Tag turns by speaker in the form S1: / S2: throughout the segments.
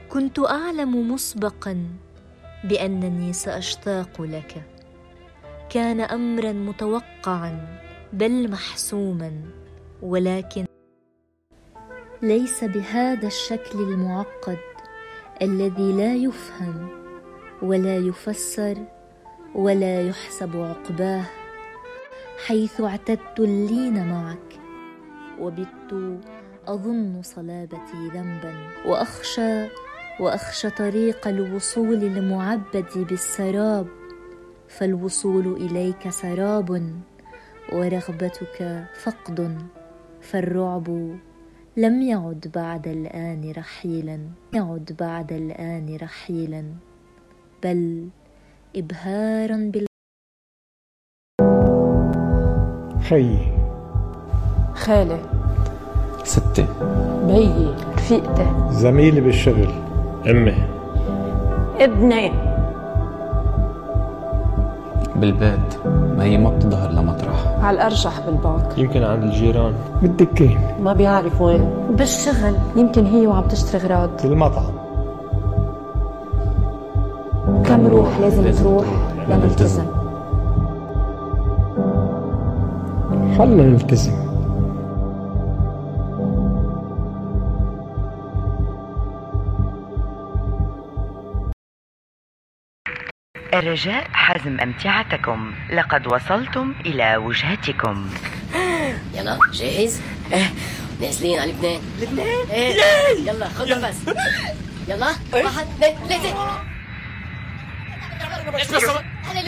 S1: كنت أعلم مسبقا بأنني سأشتاق لك، كان أمرا متوقعا بل محسوما، ولكن ليس بهذا الشكل المعقد الذي لا يفهم ولا يفسر ولا يحسب عقباه، حيث اعتدت اللين معك وبت أظن صلابتي ذنبا، وأخشى طريق الوصول المعبد بالسراب، فالوصول إليك سراب ورغبتك فقد، فالرعب لم يعد بعد الآن رحيلا بل إبهارا
S2: خيي،
S3: خالي،
S4: ستي،
S3: بيي، رفيقتي،
S2: زميلي بالشغل،
S4: أمي،
S3: ابني،
S4: بالبيت. ما هي ما بتظهر لمطرح.
S3: على الأرجح بالبنك،
S5: يمكن عند الجيران،
S2: بالدكين،
S3: ما بيعرف وين، بالشغل، يمكن هي وعم تشتري غراض،
S2: بالمطعم.
S3: كم روح لازم تروح لنلتزم.
S2: خلنا نلتزم.
S6: الرجاء حزم أمتعتكم، لقد وصلتم إلى وجهتكم.
S7: يلا جاهز؟ نازلين على لبنان. يلا خذ نفس. يلا 1 2 3.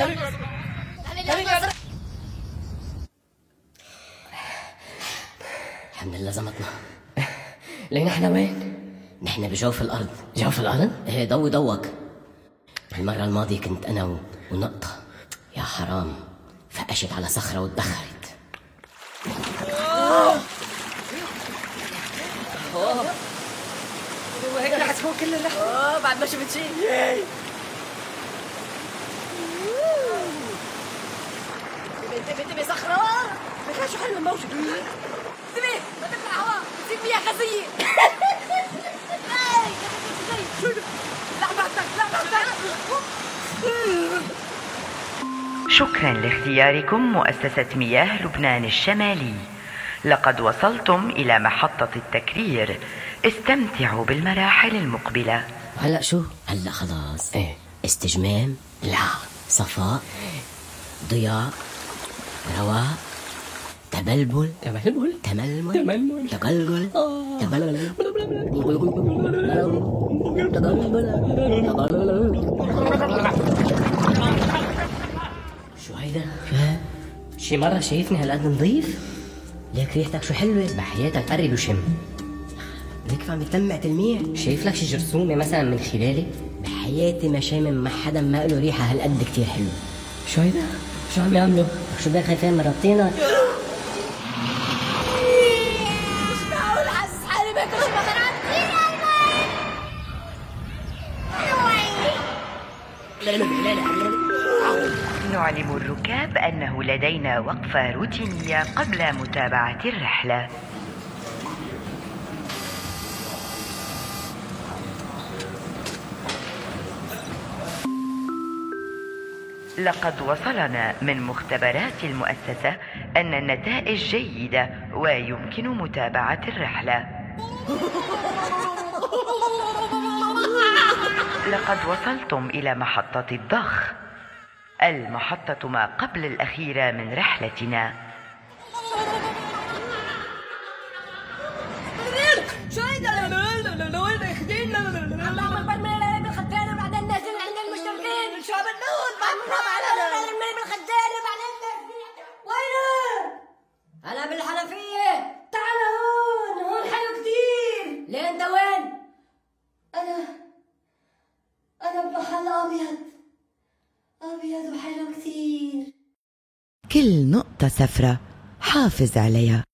S7: الحمد لله زمتنا. لين احنا وين؟ نحن بجوف الأرض. جوف الأرض؟ ايه ضوي ضوك. المرة الماضية كنت أنا ونقطة، يا حرام فقشت على صخرة واتبخرت. وهيك رح تكون كل اللحظة. بعد ما شفت شيء. انتبه صخرة. بخاف شو حلم الموجة. انتبه ما تطلع هوا بتصير فيها خزية.
S6: شكرا لاختياركم مؤسسة مياه لبنان الشمالي. لقد وصلتم إلى محطة التكرير، استمتعوا بالمراحل المقبلة.
S7: هلأ شو؟ هلأ خلاص. ايه استجمام؟ لا. صفاء؟ ضياء؟ رواء؟ تبلبل؟ تململ؟ تقلقل؟ شو هيدا؟ شي مرة شايفني هالقد نظيف؟ ليك ريحتك شو حلوة. بحياتك قرب وشم. ليك عم يتلمع تلميع. شايف لك شي جرثومة مثلا من خلالي؟ بحياتي ما شامم مع حدا ما له ريحة هالقد كتير حلوة. شو هيدا؟ شو عم يعملوا؟ شو بك خايفين مرضتينا؟ مش معقول حاسس حالي باكل شي مرضتينا.
S6: نعلم الركاب أنه لدينا وقفة روتينية قبل متابعة الرحلة. لقد وصلنا من مختبرات المؤسسة أن النتائج جيدة ويمكن متابعة الرحلة. لقد وصلتم إلى محطة الضخ، المحطة ما قبل الأخيرة من رحلتنا.
S7: شو هيدا؟ وين اخدين؟ اللهم برمي بالخدان وبعدين نازل عند المشتركين. شو عم بنقول؟ برمي بالخدان وبعدين وينه؟ انا بالحنفية. تعال هون حلو كتير. ليه انت وين؟ انا بمحل ابيض وحلو كتير.
S8: كل نقطة سفرة حافظ عليها.